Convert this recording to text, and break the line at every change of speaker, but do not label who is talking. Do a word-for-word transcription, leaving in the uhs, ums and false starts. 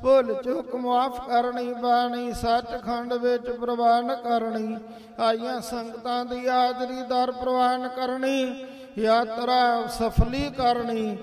ਭੁੱਲ ਚੁੱਕ ਮੁਆਫ ਕਰਨੀ, ਬਾਣੀ ਸੱਚਖੰਡ ਵਿੱਚ ਪ੍ਰਵਾਨ ਕਰਨੀ, ਆਈਆਂ ਸੰਗਤਾਂ ਦੀ ਹਾਜ਼ਰੀ ਦਰ ਪ੍ਰਵਾਨ ਕਰਨੀ, ਯਾਤਰਾ ਸਫਲੀ ਕਰਨੀ,